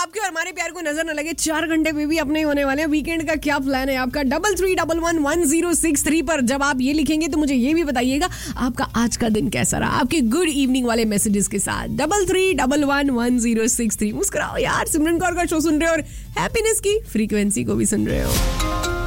आपके और हमारे प्यार को नजर न लगे, 4 घंटे पे भी अपने होने वाले हैं। वीकेंड का क्या प्लान है आपका? 33111063 पर जब आप ये लिखेंगे तो मुझे ये भी बताइएगा आपका आज का दिन कैसा रहा, आपके गुड इवनिंग वाले मैसेजेस के साथ। 33111063। मुस्कुराओ यार, सिमरन कौर का शो सुन रहे हो और हैप्पीनेस की फ्रीक्वेंसी को भी सुन रहे हो।